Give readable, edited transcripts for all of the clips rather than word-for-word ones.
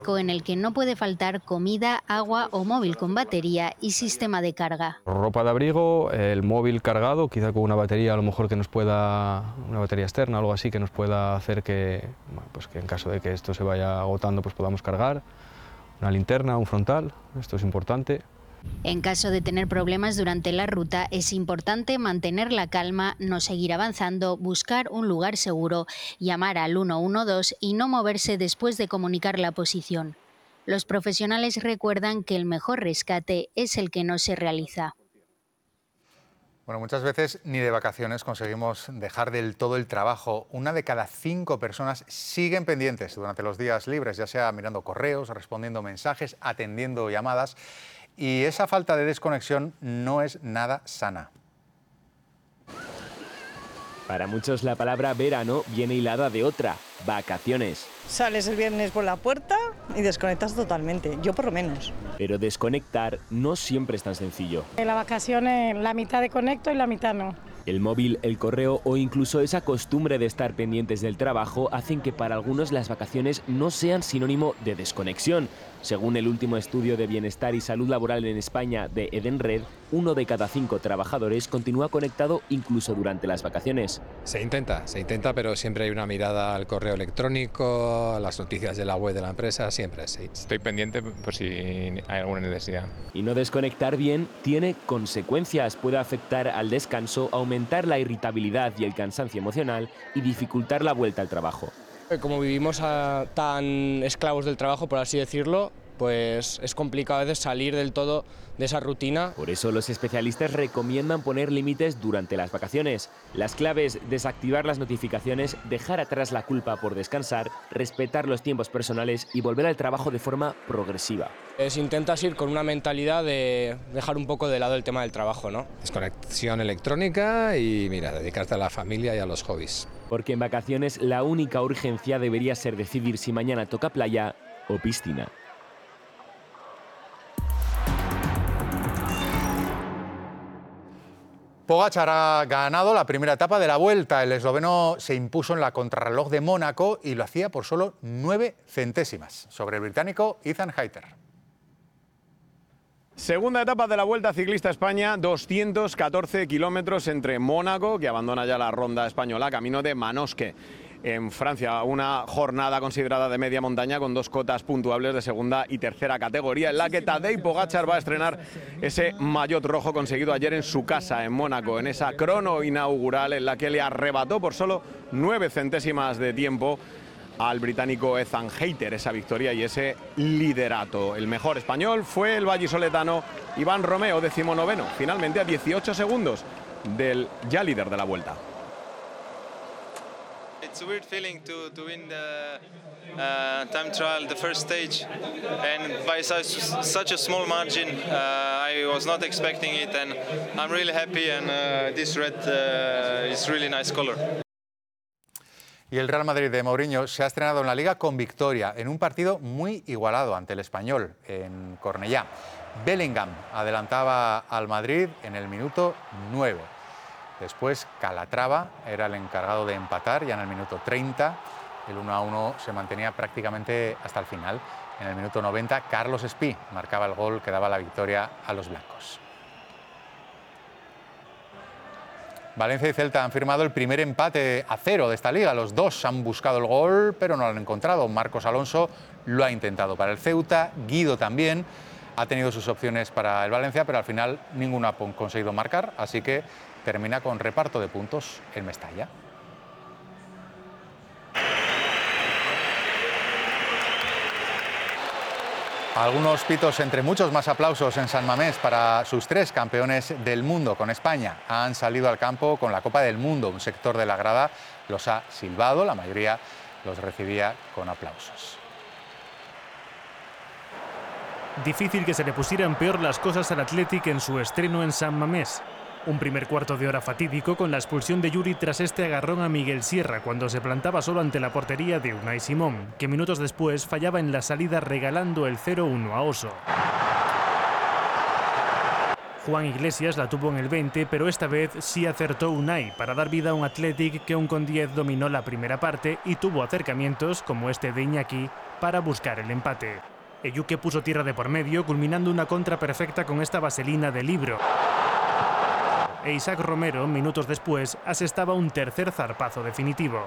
en el que no puede faltar comida, agua o móvil con batería y sistema de carga. Ropa de abrigo, el móvil cargado, quizá con una batería a lo mejor que nos pueda, una batería externa o algo así que nos pueda hacer que, bueno, pues que en caso de que esto se vaya agotando pues podamos cargar, una linterna, un frontal, esto es importante. En caso de tener problemas durante la ruta, es importante mantener la calma, no seguir avanzando, buscar un lugar seguro, llamar al 112 y no moverse después de comunicar la posición. Los profesionales recuerdan que el mejor rescate es el que no se realiza. Bueno, muchas veces ni de vacaciones conseguimos dejar del todo el trabajo. 1 de cada 5 personas siguen pendientes durante los días libres, ya sea mirando correos, respondiendo mensajes, atendiendo llamadas. Y esa falta de desconexión no es nada sana. Para muchos la palabra verano viene hilada de otra, vacaciones. Sales el viernes por la puerta y desconectas totalmente, yo por lo menos. Pero desconectar no siempre es tan sencillo. En la vacación la mitad desconecto y la mitad no. El móvil, el correo o incluso esa costumbre de estar pendientes del trabajo hacen que para algunos las vacaciones no sean sinónimo de desconexión. Según el último estudio de bienestar y salud laboral en España de Edenred, 1 de cada 5 trabajadores continúa conectado incluso durante las vacaciones. Se intenta, pero siempre hay una mirada al correo electrónico, a las noticias de la web de la empresa, siempre sí. Estoy pendiente por si hay alguna necesidad. Y no desconectar bien tiene consecuencias. Puede afectar al descanso, aumentar la irritabilidad y el cansancio emocional y dificultar la vuelta al trabajo. Como vivimos tan esclavos del trabajo, por así decirlo, pues es complicado a veces salir del todo de esa rutina. Por eso los especialistas recomiendan poner límites durante las vacaciones. Las claves: desactivar las notificaciones, dejar atrás la culpa por descansar, respetar los tiempos personales y volver al trabajo de forma progresiva. Si intentas ir con una mentalidad de dejar un poco de lado el tema del trabajo, ¿no? Desconexión electrónica y, mira, dedicarte a la familia y a los hobbies. Porque en vacaciones la única urgencia debería ser decidir si mañana toca playa o piscina. Pogačar ha ganado la primera etapa de la Vuelta. El esloveno se impuso en la contrarreloj de Mónaco y lo hacía por solo 9 centésimas sobre el británico Ethan Hayter. Segunda etapa de la Vuelta Ciclista a España, 214 kilómetros entre Mónaco, que abandona ya la ronda española, camino de Manosque, en Francia. Una jornada considerada de media montaña con 2 cotas puntuables de segunda y tercera categoría, en la que Tadej Pogačar va a estrenar ese maillot rojo conseguido ayer en su casa, en Mónaco, en esa crono inaugural en la que le arrebató por solo 9 centésimas de tiempo al británico Ethan Hayter esa victoria y ese liderato. El mejor español fue el vallisoletano Iván Romeo, 19º, finalmente a 18 segundos del ya líder de la Vuelta. It's a weird feeling to win the time trial, the first stage, and by such a small margin. I was not expecting it, and I'm really happy. And this red is really nice color. Y el Real Madrid de Mourinho se ha estrenado en la Liga con victoria en un partido muy igualado ante el Español en Cornellá. Bellingham adelantaba al Madrid en el minuto 9. Después Calatrava era el encargado de empatar ya en el minuto 30. El 1-1 se mantenía prácticamente hasta el final. En el minuto 90 Carlos Espí marcaba el gol que daba la victoria a los blancos. Valencia y Celta han firmado el primer empate a 0 de esta liga. Los dos han buscado el gol, pero no lo han encontrado. Marcos Alonso lo ha intentado para el Ceuta, Guido también ha tenido sus opciones para el Valencia, pero al final ninguno ha conseguido marcar, así que termina con reparto de puntos en Mestalla. Algunos pitos entre muchos más aplausos en San Mamés para sus 3 campeones del mundo con España. Han salido al campo con la Copa del Mundo. Un sector de la grada los ha silbado, la mayoría los recibía con aplausos. Difícil que se le pusieran peor las cosas al Athletic en su estreno en San Mamés. Un primer cuarto de hora fatídico con la expulsión de Yuri tras este agarrón a Miguel Sierra cuando se plantaba solo ante la portería de Unai Simón, que minutos después fallaba en la salida regalando el 0-1 a Oso. Juan Iglesias la tuvo en el 20, pero esta vez sí acertó Unai para dar vida a un Athletic que un con 10 dominó la primera parte y tuvo acercamientos, como este de Iñaki, para buscar el empate. Eyuke puso tierra de por medio, culminando una contra perfecta con esta vaselina de libro. E Isaac Romero, minutos después, asestaba un tercer zarpazo definitivo.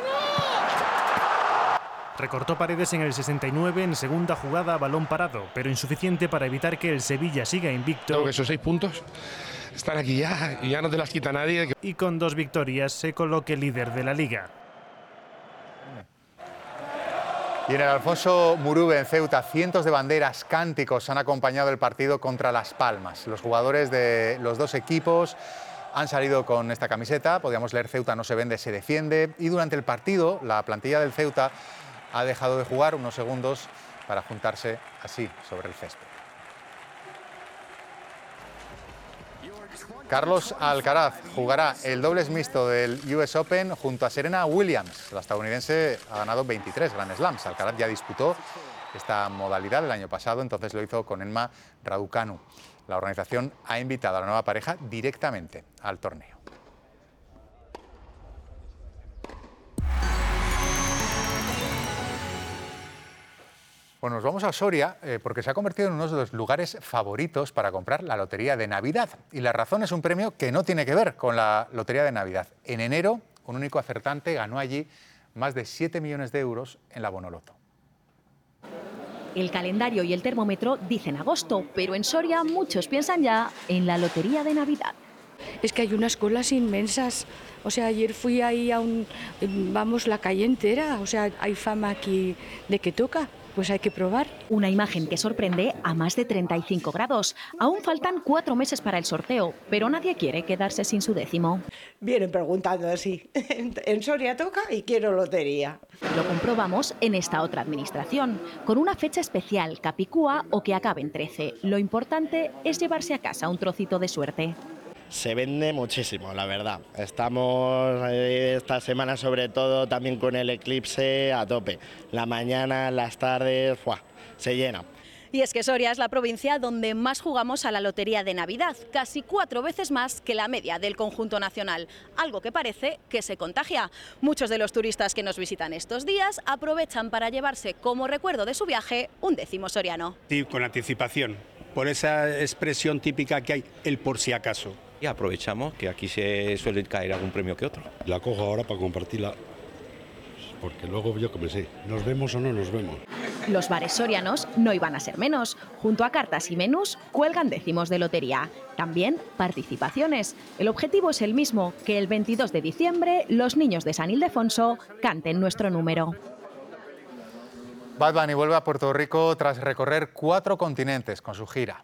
Recortó Paredes en el 69 en segunda jugada a balón parado, pero insuficiente para evitar que el Sevilla siga invicto. Creo que esos 6 puntos están aquí ya y ya no te las quita nadie. Y con 2 victorias se coloque líder de la Liga. Y en el Alfonso Murube, en Ceuta, cientos de banderas, cánticos han acompañado el partido contra Las Palmas. Los jugadores de los dos equipos han salido con esta camiseta. Podríamos leer: Ceuta no se vende, se defiende. Y durante el partido, la plantilla del Ceuta ha dejado de jugar unos segundos para juntarse así sobre el césped. Carlos Alcaraz jugará el dobles mixto del US Open junto a Serena Williams. La estadounidense ha ganado 23 Grand Slams. Alcaraz ya disputó esta modalidad el año pasado, entonces lo hizo con Emma Raducanu. La organización ha invitado a la nueva pareja directamente al torneo. Bueno, nos vamos a Soria porque se ha convertido en uno de los lugares favoritos para comprar la lotería de Navidad. Y la razón es un premio que no tiene que ver con la lotería de Navidad. En enero, un único acertante ganó allí más de 7 millones de euros en la Bonoloto. El calendario y el termómetro dicen agosto, pero en Soria muchos piensan ya en la lotería de Navidad. Es que hay unas colas inmensas. O sea, ayer fui ahí a la calle entera. O sea, hay fama aquí de que toca. Pues hay que probar. Una imagen que sorprende a más de 35 grados. Aún faltan 4 meses para el sorteo, pero nadie quiere quedarse sin su décimo. Vienen preguntando así, en Soria toca y quiero lotería. Lo comprobamos en esta otra administración, con una fecha especial, Capicúa o que acabe en 13. Lo importante es llevarse a casa un trocito de suerte. Se vende muchísimo, la verdad. Estamos esta semana sobre todo también con el eclipse a tope. La mañana, las tardes, se llena. Y es que Soria es la provincia donde más jugamos a la lotería de Navidad, casi 4 veces más que la media del conjunto nacional, algo que parece que se contagia. Muchos de los turistas que nos visitan estos días aprovechan para llevarse como recuerdo de su viaje un décimo soriano. Sí, con anticipación, por esa expresión típica que hay, el por si acaso. Y aprovechamos que aquí se suele caer algún premio que otro. La cojo ahora para compartirla, porque luego yo que me sé, ¿nos vemos o no nos vemos? Los bares sorianos no iban a ser menos. Junto a cartas y menús cuelgan décimos de lotería. También participaciones. El objetivo es el mismo, que el 22 de diciembre los niños de San Ildefonso canten nuestro número. Bad Bunny vuelve a Puerto Rico tras recorrer 4 continentes con su gira.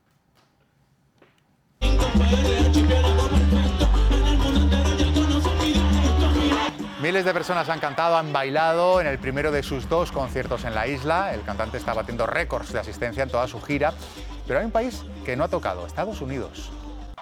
Miles de personas han cantado, han bailado en el primero de sus 2 conciertos en la isla. El cantante está batiendo récords de asistencia en toda su gira. Pero hay un país que no ha tocado, Estados Unidos.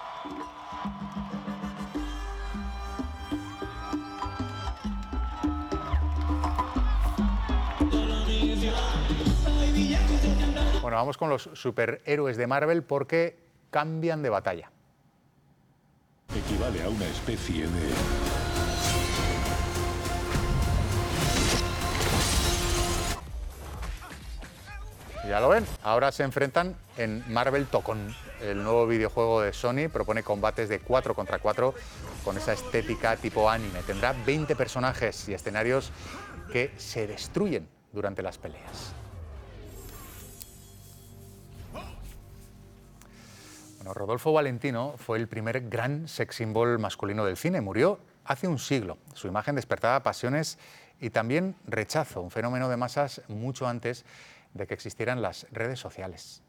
Bueno, vamos con los superhéroes de Marvel porque cambian de batalla. Equivale a una especie de... Ya lo ven, ahora se enfrentan en Marvel Tokon. El nuevo videojuego de Sony propone combates de 4 contra 4 con esa estética tipo anime. Tendrá 20 personajes y escenarios que se destruyen durante las peleas. Bueno, Rodolfo Valentino fue el primer gran sex symbol masculino del cine. Murió hace un siglo. Su imagen despertaba pasiones y también rechazo, un fenómeno de masas mucho antes de que existieran las redes sociales.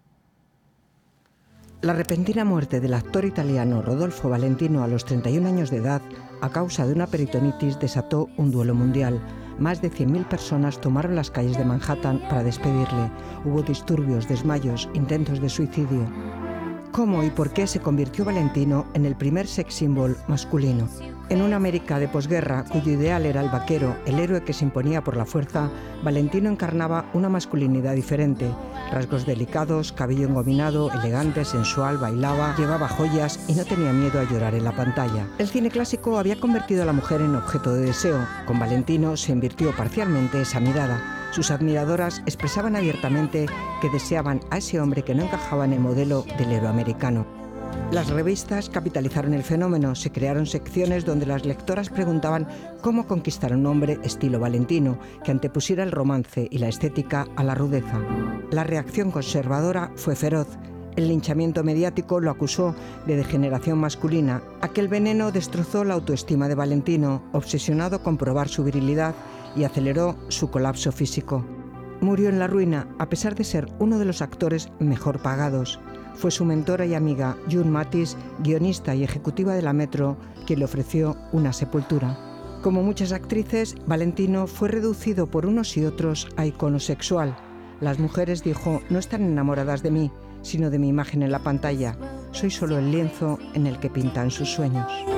La repentina muerte del actor italiano Rodolfo Valentino a los 31 años de edad, a causa de una peritonitis, desató un duelo mundial. Más de 100.000 personas tomaron las calles de Manhattan para despedirle. Hubo disturbios, desmayos, intentos de suicidio. ¿Cómo y por qué se convirtió Valentino en el primer sex symbol masculino? En una América de posguerra, cuyo ideal era el vaquero, el héroe que se imponía por la fuerza, Valentino encarnaba una masculinidad diferente. Rasgos delicados, cabello engominado, elegante, sensual, bailaba, llevaba joyas y no tenía miedo a llorar en la pantalla. El cine clásico había convertido a la mujer en objeto de deseo. Con Valentino se invirtió parcialmente esa mirada. Sus admiradoras expresaban abiertamente que deseaban a ese hombre que no encajaba en el modelo del héroe americano. Las revistas capitalizaron el fenómeno, se crearon secciones donde las lectoras preguntaban cómo conquistar a un hombre estilo Valentino, que antepusiera el romance y la estética a la rudeza. La reacción conservadora fue feroz. El linchamiento mediático lo acusó de degeneración masculina. Aquel veneno destrozó la autoestima de Valentino, obsesionado con probar su virilidad, y aceleró su colapso físico. Murió en la ruina, a pesar de ser uno de los actores mejor pagados. Fue su mentora y amiga, June Mathis, guionista y ejecutiva de la Metro, quien le ofreció una sepultura. Como muchas actrices, Valentino fue reducido por unos y otros a icono sexual. Las mujeres, dijo, no están enamoradas de mí, sino de mi imagen en la pantalla. Soy solo el lienzo en el que pintan sus sueños.